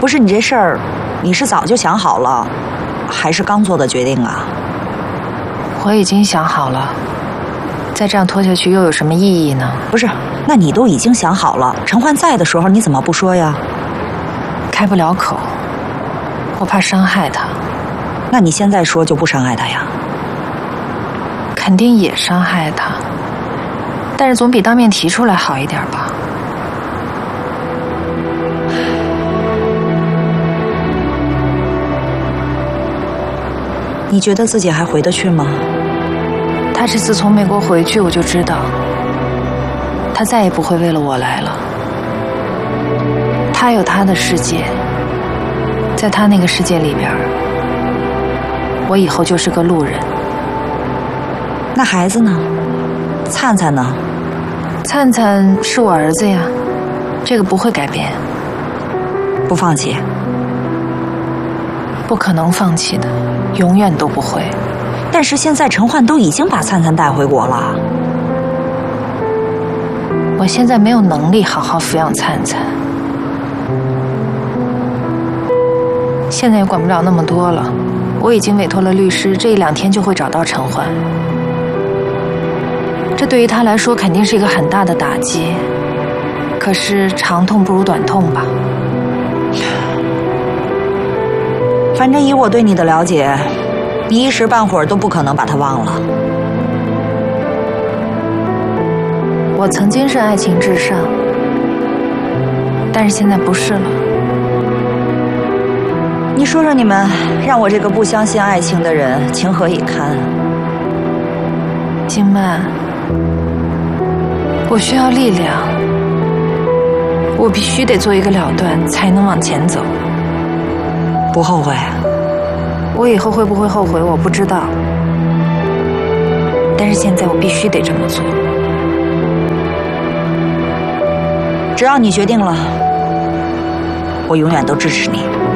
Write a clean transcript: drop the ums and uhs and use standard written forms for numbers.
不是你这事儿，你是早就想好了，还是刚做的决定啊？ 我已经想好了，再这样拖下去又有什么意义呢？ 不是，那你都已经想好了，陈焕在的时候你怎么不说呀？ 开不了口，我怕伤害他。 那你现在说就不伤害他呀？ 肯定也伤害他，但是总比当面提出来好一点吧。 你觉得自己还回得去吗？ 他这次从美国回去，我就知道，他再也不会为了我来了。他有他的世界，在他那个世界里边，我以后就是个路人。 那孩子呢？灿灿呢？ 灿灿是我儿子呀，这个不会改变。 不放弃？ 不可能放弃的，永远都不会。 但是现在陈焕都已经把灿灿带回国了。 我现在没有能力好好抚养灿灿，现在也管不了那么多了。我已经委托了律师，这1-2天就会找到陈焕。这对于他来说肯定是一个很大的打击，可是长痛不如短痛吧。 反正以我对你的了解，你一时半会儿都不可能把他忘了。 我曾经是爱情至上，但是现在不是了。 你说说你们，让我这个不相信爱情的人情何以堪？ 静曼，我需要力量，我必须得做一个了断，才能往前走。 不后悔？ 我以后会不会后悔我不知道，但是现在我必须得这么做。 只要你决定了，我永远都支持你。